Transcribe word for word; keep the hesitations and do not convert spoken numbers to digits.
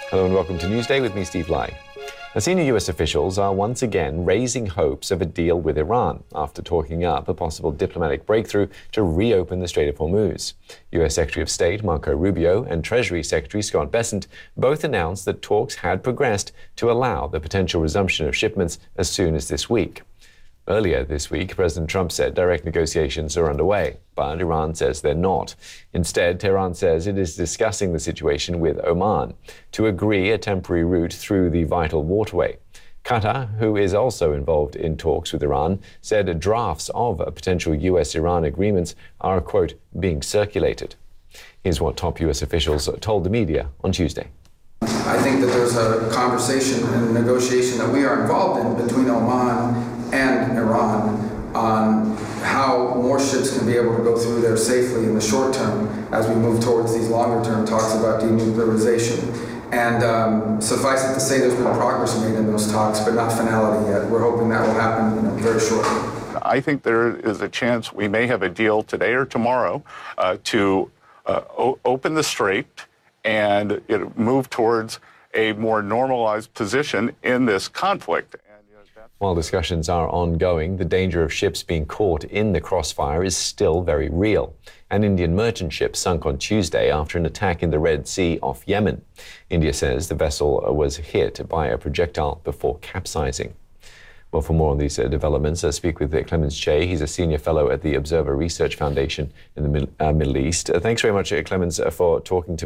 Hello and welcome to Newsday with me, Steve Lai. Now, senior U S officials are once again raising hopes of a deal with Iran after talking up a possible diplomatic breakthrough to reopen the Strait of Hormuz. U S Secretary of State Marco Rubio and Treasury Secretary Scott Bessent both announced that talks had progressed to allow the potential resumption of shipments as soon as this week. Earlier this week, President Trump said direct negotiations are underway, but Iran says they're not. Instead, Tehran says it is discussing the situation with Oman to agree a temporary route through the vital waterway. Qatar, who is also involved in talks with Iran, said drafts of potential U S Iran agreements are, quote, being circulated. Here's what top U S officials told the media on Tuesday. I think that there's a conversation and negotiation that we are involved in between Oman and Iran on how more ships can be able to go through there safely in the short term as we move towards these longer term talks about denuclearization. And um, suffice it to say, there's been progress made in those talks, but not finality yet. We're hoping that will happen, you know, very shortly. I think there is a chance we may have a deal today or tomorrow uh, to uh, o- open the strait and it move towards a more normalized position in this conflict. While discussions are ongoing, the danger of ships being caught in the crossfire is still very real. An Indian merchant ship sunk on Tuesday after an attack in the Red Sea off Yemen. India says the vessel was hit by a projectile before capsizing. Well, for more on these uh, developments, I speak with uh, Clemens Che. He's a senior fellow at the Observer Research Foundation in the Mid- uh, Middle East. Uh, thanks very much, uh, Clemens, uh, for talking to me.